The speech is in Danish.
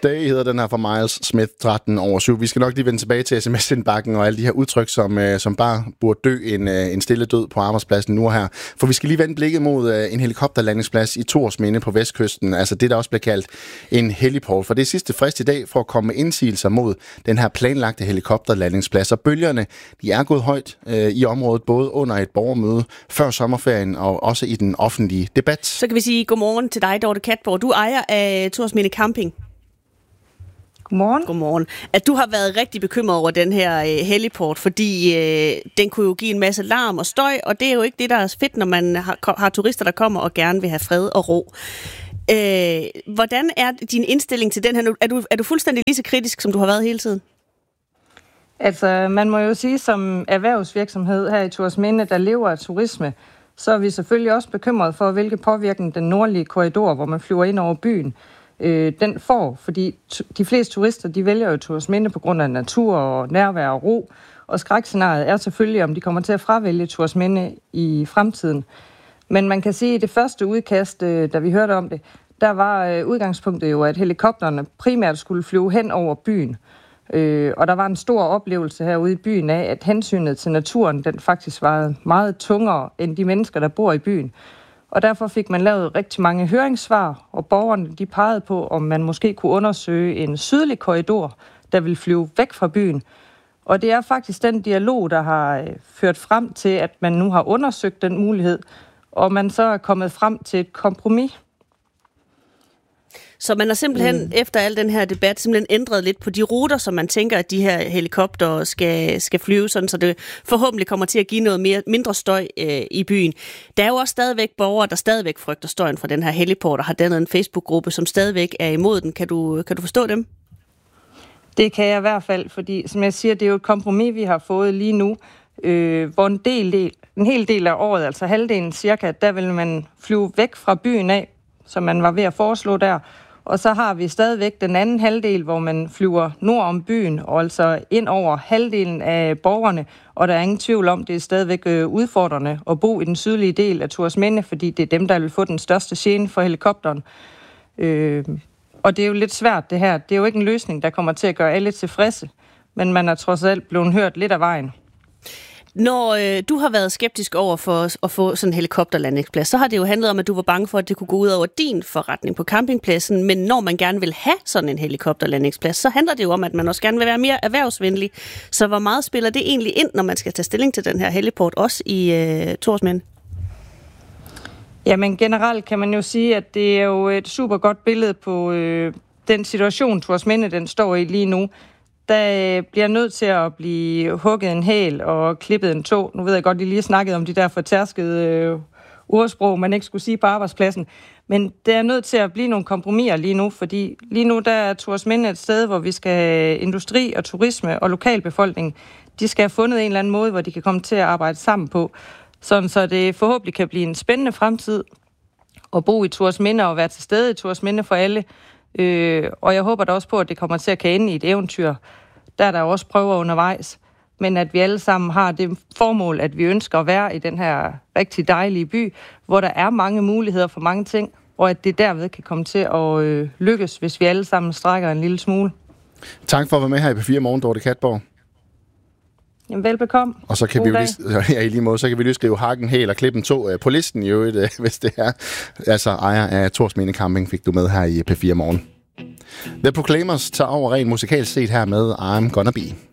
Day hedder den her fra Miles Smith, 13 over 7. Vi skal nok lige vende tilbage til sms-indbakken og alle de her udtryk, som bare burde dø en stille død på arbejdspladsen nu her. For vi skal lige vende blikket mod en helikopterlandingsplads i Thorsminde på vestkysten. Altså det, der også bliver kaldt en heliport. For det er sidste frist i dag for at komme med indsigelser mod den her planlagte helikopterlandingsplads. Og bølgerne, de er gået højt i området, både under et borgermøde før sommerferien og også i den offentlige debat. Så kan vi sige godmorgen til dig, Dorte Katborg. Du ejer af Thorsminde Camping. Godmorgen. Godmorgen. At du har været rigtig bekymret over den her heliport, fordi den kunne jo give en masse larm og støj, og det er jo ikke det, der er fedt, når man har turister, der kommer og gerne vil have fred og ro. Hvordan er din indstilling til den her? Er du fuldstændig lige så kritisk, som du har været hele tiden? Altså, man må jo sige, som erhvervsvirksomhed her i Thorsminde, der lever af turisme, så er vi selvfølgelig også bekymret for, hvilke påvirkning den nordlige korridor, hvor man flyver ind over byen, den får. Fordi de fleste turister, de vælger jo Thorsminde på grund af natur og nærvær og ro. Og skrækscenariet er selvfølgelig, om de kommer til at fravælge Thorsminde i fremtiden. Men man kan sige, at i det første udkast, da vi hørte om det, der var udgangspunktet jo, at helikopterne primært skulle flyve hen over byen. Og der var en stor oplevelse herude i byen af, at hensynet til naturen, den faktisk var meget tungere end de mennesker, der bor i byen. Og derfor fik man lavet rigtig mange høringssvar, og borgerne de pegede på, om man måske kunne undersøge en sydlig korridor, der vil flyve væk fra byen. Og det er faktisk den dialog, der har ført frem til, at man nu har undersøgt den mulighed, og man så er kommet frem til et kompromis. Så man har simpelthen, efter al den her debat, simpelthen ændret lidt på de ruter, som man tænker, at de her helikoptere skal flyve, sådan, så det forhåbentlig kommer til at give noget mindre støj i byen. Der er jo også stadigvæk borgere, der stadigvæk frygter støjen fra den her heliport, og har dannet en Facebook-gruppe, som stadigvæk er imod den. Kan du forstå dem? Det kan jeg i hvert fald, fordi som jeg siger, det er jo et kompromis, vi har fået lige nu, hvor en hel del af året, altså halvdelen cirka, der vil man flyve væk fra byen af, som man var ved at foreslå der. Og så har vi stadigvæk den anden halvdel, hvor man flyver nord om byen, og altså ind over halvdelen af borgerne. Og der er ingen tvivl om, det er stadigvæk udfordrende at bo i den sydlige del af Thorsminde, fordi det er dem, der vil få den største gene for helikopteren. Og det er jo lidt svært det her. Det er jo ikke en løsning, der kommer til at gøre alle tilfredse, men man er trods alt blevet hørt lidt af vejen. Når du har været skeptisk over for at få sådan en helikopterlandingsplads, så har det jo handlet om, at du var bange for, at det kunne gå ud over din forretning på campingpladsen. Men når man gerne vil have sådan en helikopterlandingsplads, så handler det jo om, at man også gerne vil være mere erhvervsvenlig. Så hvor meget spiller det egentlig ind, når man skal tage stilling til den her heliport, også i Thorsminde? Jamen generelt kan man jo sige, at det er jo et super godt billede på den situation, Thorsminde den står i lige nu. Der bliver nødt til at blive hugget en hæl og klippet en tå. Nu ved jeg godt, at I lige snakkede om de der fortærskede ordsprog, man ikke skulle sige på arbejdspladsen. Men det er nødt til at blive nogle kompromiser lige nu, fordi lige nu der er Thorsminde et sted, hvor vi skal have industri og turisme og lokalbefolkning. De skal have fundet en eller anden måde, hvor de kan komme til at arbejde sammen på, sådan så det forhåbentlig kan blive en spændende fremtid at bo i Thorsminde og være til stede i Thorsminde for alle. Og jeg håber da også på, at det kommer til at kan ende i et eventyr. Der er der også prøver undervejs. Men at vi alle sammen har det formål, at vi ønsker at være i den her rigtig dejlige by, hvor der er mange muligheder for mange ting, og at det derved kan komme til at lykkes, hvis vi alle sammen strækker en lille smule. Tak for at være med her i P4 Morgen, Dorte Katborg. Jamen, velbekomme. Og så kan vi jo lige, i lige måde, så kan vi lige skrive hakken hæl og klippen to på listen, jo, hvis det er. Altså ejer af Thorsminde Camping fik du med her i P4 Morgen. The Proclaimers tager over rent musikalsk set her med I'm Gonna Be.